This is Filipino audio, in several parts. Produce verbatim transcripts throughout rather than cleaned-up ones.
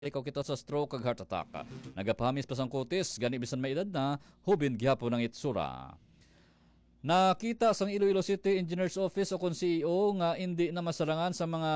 ikaw kita sa stroke kag heart attack. Nagapahamis pa sang kutis, gani bisan may edad na, hubin gihapon ng itsura. Nakita sang Iloilo City Engineers Office o kung C E O nga hindi na masarangan sa mga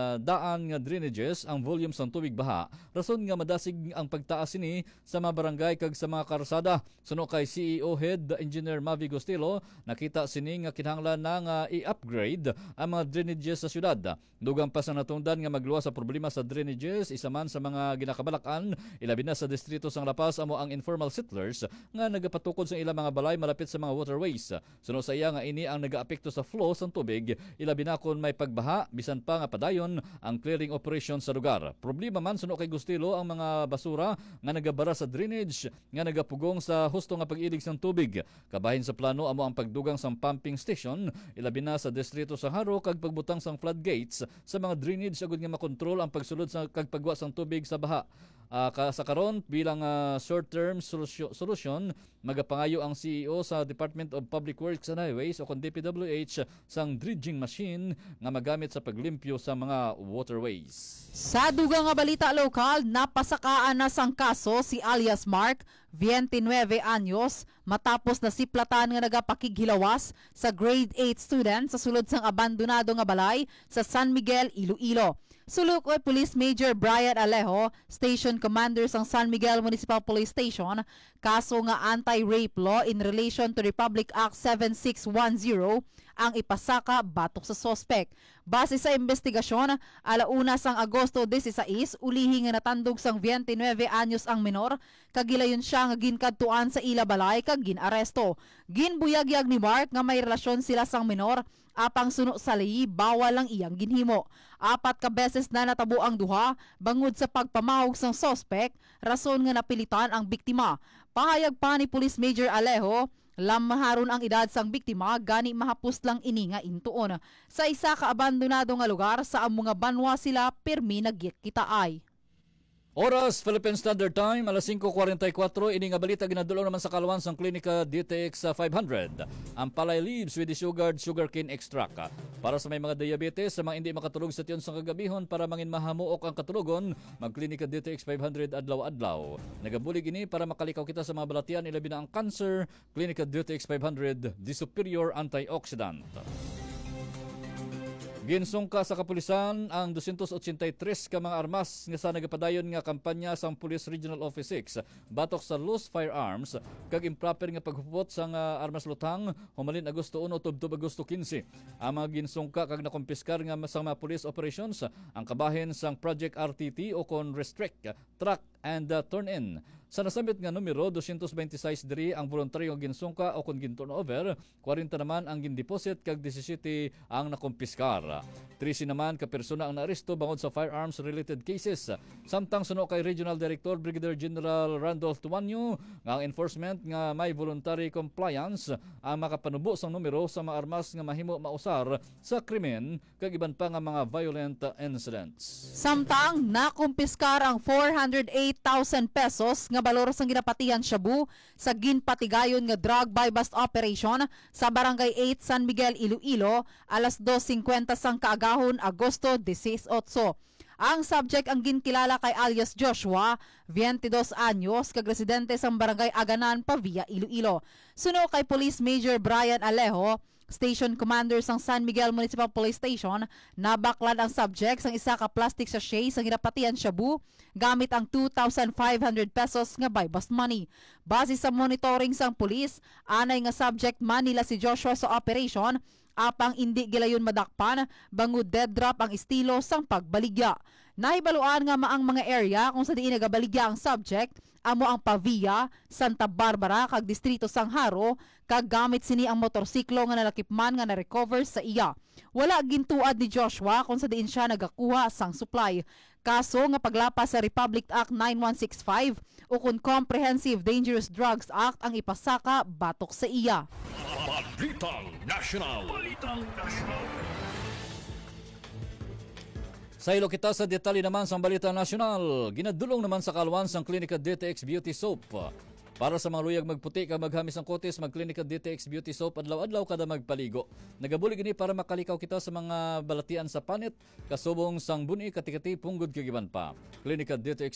daan nga drainages ang volume sang tubig baha. Rason nga madasig ang pagtaas ini sa mga barangay kag sa mga karsada. Suno kay C E O Head Engineer Mavi Gostilo, nakita sini nga kinahanglan na nga i-upgrade ang mga drainages sa syudad. Dugang pa sa natungdan nga magluwas sa problema sa drainages, isa man sa mga ginakabalakan, ilabi na sa distrito sang Lapas amo ang informal settlers nga nagapatukod sa ilang mga balay malapit sa mga waterways. Suno sa iya nga ini ang nagaapekto sa flow sa tubig, ilabi na kon may pagbaha, bisan pa nga padayon ang clearing operation sa lugar. Problema man suno kay Gustilo ang mga basura nga nagabara sa drainage nga nagapugong sa husto nga pag-ilig sang tubig. Kabahin sa plano amo ang pagdugang sang pumping station, ilabi na sa distrito sa Haro kag pagbutang sang floodgates sa mga drainage agud nga makontrol ang pagsulod sa kag pagwa sang tubig sa baha. Uh, sa karon bilang uh, short-term solusyon, solution, magapangayo ang C E O sa Department of Public Works and Highways o kung D P W H sang dredging machine nga magamit sa paglimpyo sa mga waterways. Sa dugang nga balita lokal, napasakaan na sang kaso si alias Mark, twenty-nine anyos, matapos na siplatan nga nagapakighilawas sa grade eight student sa sulod sang abandonado nga balay sa San Miguel, Iloilo. Sulok oy Police Major Brian Alejo, Station Commander sang San Miguel Municipal Police Station, kaso nga anti-rape law in relation to Republic Act seventy-six ten ang ipasaka batok sa sospek. Base sa investigasyon, alauna sang Agosto sixteen, ulihi nga natandog sang twenty-nine anyos ang minor, kagilayon siya nga ginkadtuan sa ila balay kag ginaresto. Ginbuyagyag ni Mark nga may relasyon sila sang minor, apang suno sa layi bawal lang iyang ginhimo. Apat ka beses na natabo ang duha bangod sa pagpamahog sang sospek, rason nga napilitan ang biktima. Pahayag pa ni Police Major Alejo, lamaharon ang edad sang biktima, gani mahapos lang ini nga intuon. Sa isa ka abandonado nga lugar sa among nga banwa sila permi nagyakitaay. Oras, Philippine Standard Time, alas five forty-four, ini nga balita ginadulo naman sa kaluwan sang klinika D T X five hundred. Ang palay leaves with the sugared sugarcane extract. Para sa may mga diabetes, sa mga hindi makatulog sa tiyon sa kagabihon para mangin mahamuok ang katulogon, magklinika D T X five hundred adlaw-adlaw. Nagabulig ini para makalikaw kita sa mga balatian, ilabi na ang cancer, klinika D T X five hundred, the superior antioxidant. Ginsungka sa kapulisan ang two eighty-three ka mga armas nga sa nagapadayon nga kampanya sang Police Regional Office six batok sa loose firearms kag improper nga paghupot sang uh, armas lutang humalin Agosto one tubtob Agosto fifteen. Ang mga ginsungka kag nakumpiskar nga sang mga police operations ang kabahin sang Project R T T o kon Restrict, Track and uh, Turn In. Sa nasabit nga numero two twenty-six diri ang voluntaryo nga ginsungka o kon ginturnover, forty naman ang gindeposit kag seventeen ang nakumpiskar. thirteen naman ka persona ang naaresto bangod sa firearms related cases. Samtang suno kay Regional Director Brigadier General Randolph Tuanyo nga ang enforcement nga may voluntary compliance ang makapanubo sang numero sa mga armas nga mahimo mausar sa krimen kag iban pa nga mga violent incidents. Samtang nakumpiskar ang four hundred eight thousand pesos nga balor sang ginapatihan shabu sa ginpatigayon nga drug buy bust operation sa Barangay eight San Miguel, Iloilo, alas two fifty sang kaagahon Agosto eighteen. Ang subject ang ginkilala kay alias Joshua, twenty-two anyos, kag residente sa Barangay Aganan, Pavia, Iloilo. Suno kay Police Major Brian Alejo, Station Commander sang San Miguel Municipal Police Station, nabaklan ang subject sang isa ka plastic sachet sa ginapatihan shabu gamit ang two thousand five hundred pesos nga buy bust money. Base sa monitoring sang pulis, anay nga subject man nila si Joshua sa operation, apang indi gilayon madakpan bangod dead drop ang estilo sang pagbaligya. Nahibaluan nga maang mga area kung sa diin nagabaligya ang subject amo ang Pavia, Santa Barbara kag distrito sang Haro, kag gamit sini ang motorsiklo nga nalakipman nga na-recover sa iya. Wala gintuad ni Joshua kung sa diin siya nagakuha sang supply. Kaso nga paglapas sa Republic Act ninety-one sixty-five o kung Comprehensive Dangerous Drugs Act ang ipasaka batok sa iya. Balitang National. Balitang National. Sa ilo kita sa detalye naman sa Balita Nasional, ginadulong naman sa kaluwan sang klinika D T X Beauty Soap. Para sa mga luyag magputi ka maghamis ang kutis, mag-Clinica D T X Beauty Soap adlaw-adlaw kada magpaligo. Nagabuli gini para makalikaw kita sa mga balatian sa panit, kasubong sang buni katikati punggod kagiban pa. Clinica D T X